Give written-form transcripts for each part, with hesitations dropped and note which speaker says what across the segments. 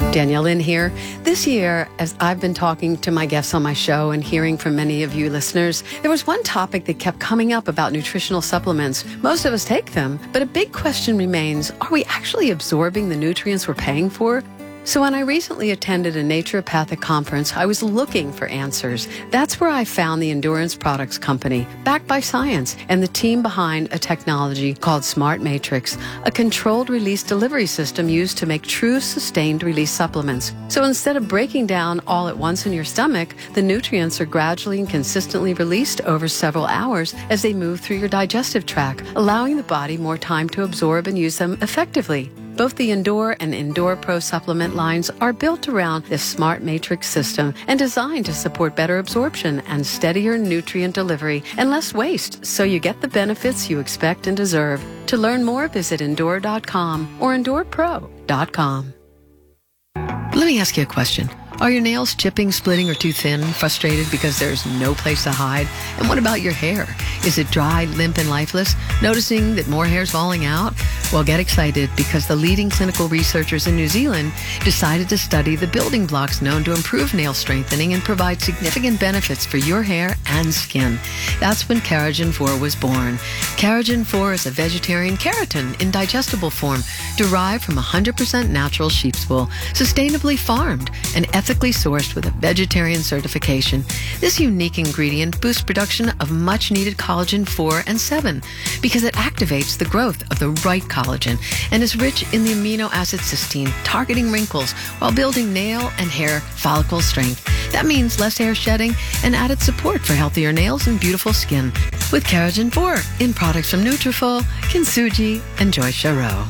Speaker 1: Danielle Lynn here. This year, as I've been talking to my guests on my show and hearing from many of you listeners, there was one topic that kept coming up about nutritional supplements. Most of us take them, but a big question remains, are we actually absorbing the nutrients we're paying for? So when I recently attended a naturopathic conference, I was looking for answers. That's where I found the Endurance Products Company, backed by science, and the team behind a technology called Smart Matrix, a controlled release delivery system used to make true sustained release supplements. So instead of breaking down all at once in your stomach, the nutrients are gradually and consistently released over several hours as they move through your digestive tract, allowing the body more time to absorb and use them effectively. Both the Endure and Endure Pro supplement lines are built around this Smart Matrix system and designed to support better absorption and steadier nutrient delivery and less waste, so you get the benefits you expect and deserve. To learn more, visit Endure.com or EndurePro.com. Let me ask you a question. Are your nails chipping, splitting, or too thin, frustrated because there's no place to hide? And what about your hair? Is it dry, limp, and lifeless? Noticing that more hair's falling out? Well, get excited because the leading clinical researchers in New Zealand decided to study the building blocks known to improve nail strengthening and provide significant benefits for your hair and skin. That's when Keragen 4 was born. Keragen 4 is a vegetarian keratin in digestible form, derived from 100% natural sheep's wool, sustainably farmed, and ethically sourced with a vegetarian certification. This unique ingredient boosts production of much-needed collagen 4 and 7 because it activates the growth of the right collagen and is rich in the amino acid cysteine, targeting wrinkles while building nail and hair follicle strength. That means less hair shedding and added support for healthier nails and beautiful skin. With Keragen 4 in products from Nutrafol, Kintsugi, and Joy Charo.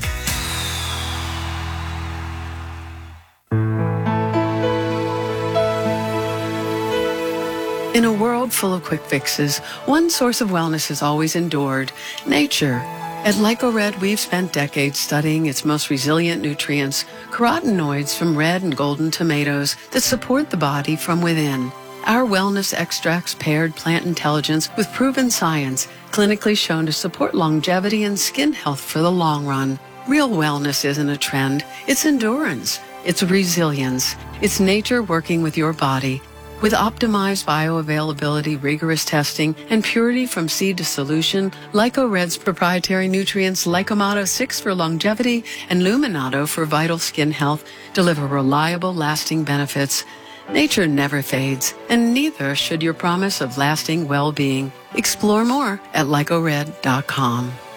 Speaker 1: In a world full of quick fixes, one source of wellness has always endured: nature. At LycoRed, we've spent decades studying its most resilient nutrients, carotenoids from red and golden tomatoes that support the body from within. Our wellness extracts paired plant intelligence with proven science, clinically shown to support longevity and skin health for the long run. Real wellness isn't a trend, it's endurance, it's resilience, it's nature working with your body. With optimized bioavailability, rigorous testing, and purity from seed to solution, LycoRed's proprietary nutrients Lycomato 6 for longevity and Luminato for vital skin health deliver reliable, lasting benefits. Nature never fades, and neither should your promise of lasting well-being. Explore more at lycored.com.